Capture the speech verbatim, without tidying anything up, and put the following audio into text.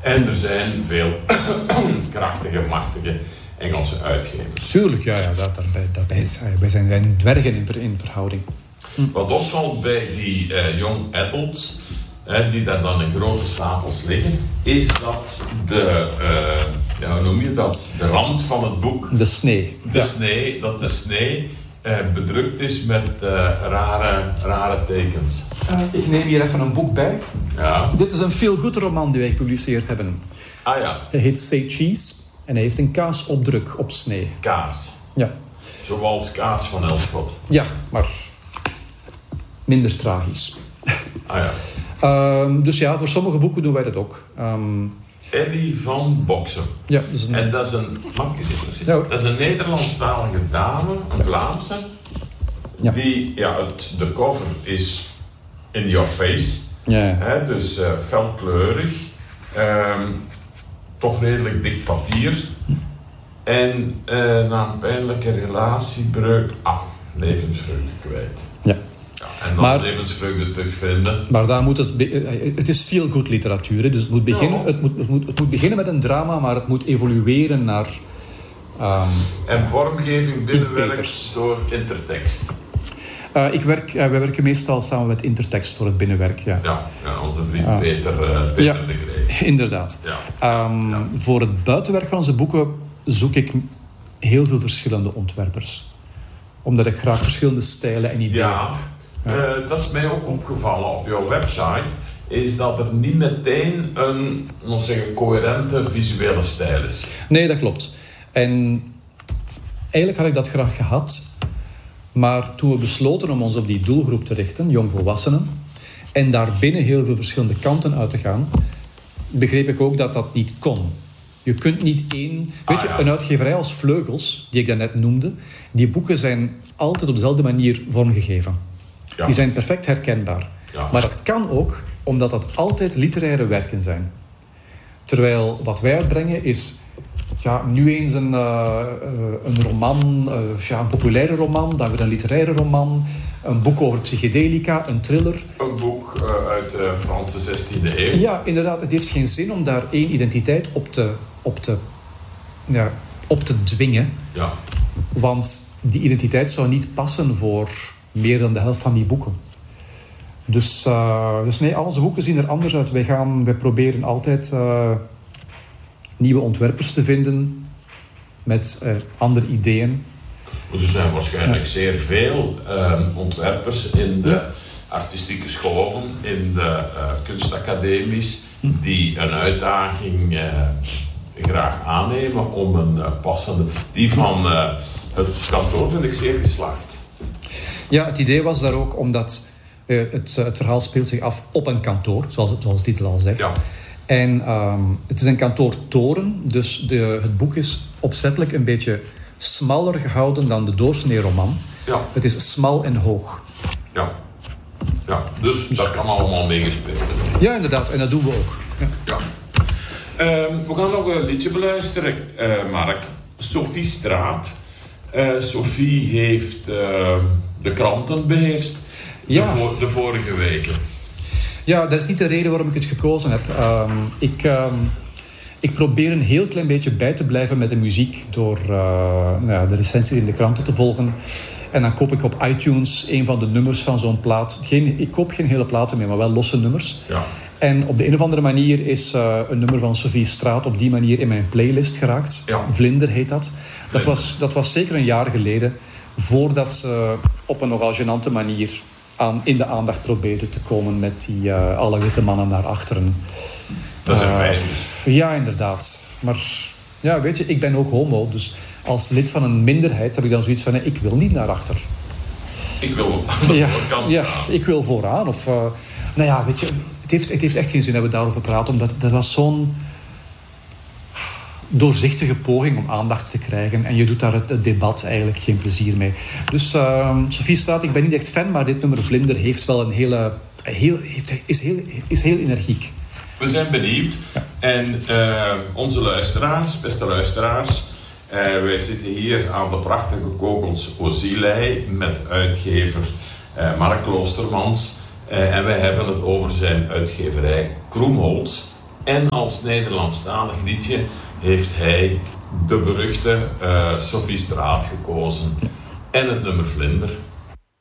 En er zijn veel krachtige, machtige Engelse uitgevers. Tuurlijk, ja, ja dat, daarbij, daarbij zijn, wij zijn wij dwergen in, ver, in verhouding. Hm. Wat opvalt bij die uh, young adults, uh, die daar dan in grote stapels liggen, is dat de, uh, ja, hoe noem je dat, de rand van het boek... De snee. De ja. snee, dat de snee uh, bedrukt is met uh, rare, rare tekens. Uh, ik neem hier even een boek bij. Ja. Dit is een feel-good roman die wij gepubliceerd hebben. Ah ja. Hij heet Say Cheese en hij heeft een kaasopdruk op snee. Kaas. Ja. Zoals Kaas van Elschot. Ja, maar minder tragisch. Ah ja. Um, dus ja, voor sommige boeken doen wij dat ook. Um, Ellie van Boksen. Ja, dat is een... En dat is een... Mag ik eens even zien? Ja. Dat is een Nederlandstalige dame, een Vlaamse. Ja. Die, ja, het, de cover is in your face. Ja, ja. Hè, dus uh, felkleurig. Um, toch redelijk dik papier. En uh, na een pijnlijke relatiebreuk... Ah, levensvreugde kwijt. Ja. Ja, en dan maar, levensvreugde terugvinden. Maar daar moet het... Be- het is veel goed literatuur. Hè? Dus het moet, beginnen, Ja. het, moet, het, moet, het moet beginnen met een drama, maar het moet evolueren naar... Um, En vormgeving binnenwerkt beters. door Intertext. Uh, ik werk, uh, wij werken meestal samen met Intertext voor het binnenwerk. Ja, Ja, ja onze vriend Ah. Peter, uh, Peter Ja. de Grey. Inderdaad. Ja. Um, Ja. Voor het buitenwerk van onze boeken zoek ik heel veel verschillende ontwerpers. Omdat ik graag verschillende stijlen en ideeën Ja, heb. Ja. Uh, dat is mij ook opgevallen op jouw website. Is dat er niet meteen een, nog zeggen, coherente visuele stijl is. Nee, dat klopt. En eigenlijk had ik dat graag gehad. Maar toen we besloten om ons op die doelgroep te richten, jongvolwassenen, en daarbinnen heel veel verschillende kanten uit te gaan, begreep ik ook dat dat niet kon. Je kunt niet één... Weet je, Ah, ja. een uitgeverij als Vleugels, die ik daarnet noemde, die boeken zijn altijd op dezelfde manier vormgegeven. Ja. Die zijn perfect herkenbaar. Ja. Maar dat kan ook omdat dat altijd literaire werken zijn. Terwijl wat wij uitbrengen is... Ja, nu eens een, uh, een roman, uh, ja, een populaire roman, dan weer een literaire roman, een boek over psychedelica, een thriller. Een boek uh, uit de Franse zestiende eeuw. Ja, inderdaad. Het heeft geen zin om daar één identiteit op te, op te, ja, op te dwingen. Ja. Want die identiteit zou niet passen voor meer dan de helft van die boeken. Dus, uh, dus nee, al onze boeken zien er anders uit. Wij, gaan, wij proberen altijd... Uh, nieuwe ontwerpers te vinden met uh, andere ideeën. Er zijn waarschijnlijk zeer veel uh, ontwerpers in de Ja. artistieke scholen, in de uh, kunstacademies, die een uitdaging uh, graag aannemen om een uh, passende... Die van uh, het kantoor vind ik zeer geslaagd. Ja, het idee was daar ook omdat uh, het, uh, het verhaal speelt zich af op een kantoor, zoals, het, zoals de titel al zegt. Ja. En um, het is een kantoortoren, dus de, het boek is opzettelijk een beetje smaller gehouden dan de doorsnee roman. Ja. Het is smal en hoog. Ja. Ja, dus dat kan allemaal meegespeeld worden. Ja, inderdaad, en dat doen we ook. Ja. Ja. Um, we gaan nog een liedje beluisteren, uh, Mark. Sophie Straat. Uh, Sophie heeft uh, de kranten beheerst Ja. de, vo- de vorige weken. Ja, dat is niet de reden waarom ik het gekozen heb. Um, ik, um, ik probeer een heel klein beetje bij te blijven met de muziek door uh, nou ja, de recensies in de kranten te volgen. En dan koop ik op iTunes een van de nummers van zo'n plaat. Geen, ik koop geen hele platen meer, maar wel losse nummers. Ja. En op de een of andere manier is uh, een nummer van Sophie Straat op die manier in mijn playlist geraakt. Ja. Vlinder heet dat. Vlinder. Dat was, dat was zeker een jaar geleden, voordat ze op een nogal gênante manier aan, in de aandacht probeerde te komen met die uh, alle witte mannen naar achteren. Dat zijn Uh, wij. Ja, inderdaad. Maar ja, weet je, ik ben ook homo, dus als lid van een minderheid heb ik dan zoiets van, nee, ik wil niet naar achter. Ik wil aan de Ja, voorkant ja, staan. ik wil vooraan. Of, uh, nou ja, weet je, het heeft, het heeft echt geen zin dat we daarover praten, omdat dat was zo'n doorzichtige poging om aandacht te krijgen. En je doet daar het, het debat eigenlijk geen plezier mee. Dus uh, Sophie Straat, ik ben niet echt fan, maar dit nummer Vlinder heeft wel een hele... Heel, heeft, is, heel, is heel energiek. We zijn benieuwd. Ja. En uh, onze luisteraars, beste luisteraars, uh, wij zitten hier aan de prachtige kogels Ozilei met uitgever uh, Mark Kloostermans. Uh, en wij hebben het over zijn uitgeverij Kroemholz. En als Nederlandstalig liedje heeft hij de beruchte uh, Sophie Straat gekozen. En het nummer Vlinder.